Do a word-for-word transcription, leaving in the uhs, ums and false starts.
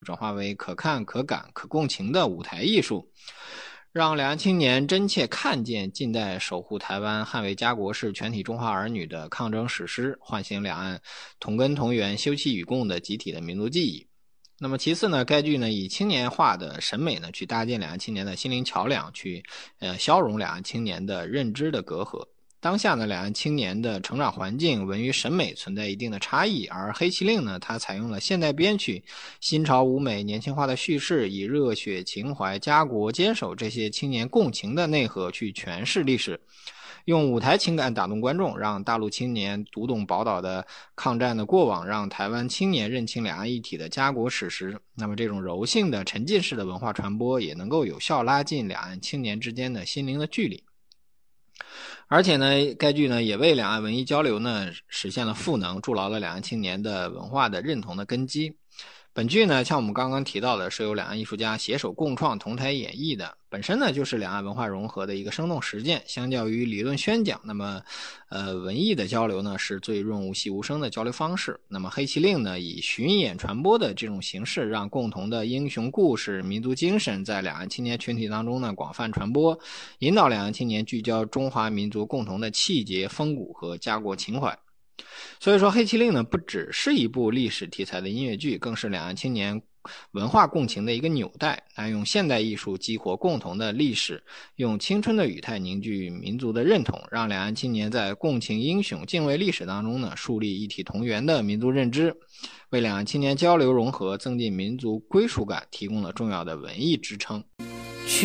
转化为可看可感可共情的舞台艺术，让两岸青年真切看见近代守护台湾捍卫家国是全体中华儿女的抗争史诗，唤醒两岸同根同源休戚与共的集体的民族记忆。那么其次呢，该剧呢以青年化的审美呢去搭建两岸青年的心灵桥梁，去呃消融两岸青年的认知的隔阂。当下呢，两岸青年的成长环境、文娱审美存在一定的差异，而黑旗令呢，它采用了现代编曲、新潮舞美、年轻化的叙事，以热血情怀、家国坚守这些青年共情的内核去诠释历史，用舞台情感打动观众，让大陆青年读懂宝岛的抗战的过往，让台湾青年认清两岸一体的家国史实。那么这种柔性的沉浸式的文化传播，也能够有效拉近两岸青年之间的心灵的距离。而且呢，该剧呢也为两岸文艺交流呢实现了赋能，筑牢了两岸青年的文化的认同的根基。本剧呢，像我们刚刚提到的，是由两岸艺术家携手共创、同台演绎的，本身呢就是两岸文化融合的一个生动实践。相较于理论宣讲，那么，呃，文艺的交流呢是最润物细无声的交流方式。那么黑旗令呢，以巡演传播的这种形式，让共同的英雄故事、民族精神在两岸青年群体当中呢广泛传播，引导两岸青年聚焦中华民族共同的气节、风骨和家国情怀。所以说黑旗令呢不只是一部历史题材的音乐剧，更是两岸青年文化共情的一个纽带，它用现代艺术激活共同的历史，用青春的语态凝聚民族的认同，让两岸青年在共情英雄、敬畏历史当中呢树立一体同源的民族认知，为两岸青年交流融合、增进民族归属感提供了重要的文艺支撑。